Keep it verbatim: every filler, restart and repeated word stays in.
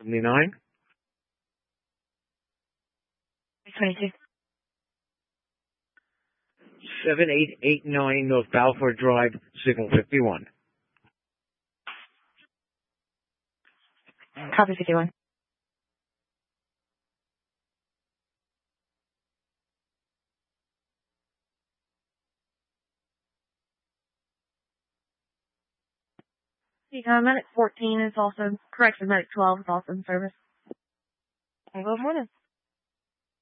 seventy-nine. twenty-two. seven eight eight nine North Balfour Drive, signal fifty-one. Copy fifty-one. Uh, Medic fourteen is also, correction, Medic twelve is also in service. Good morning.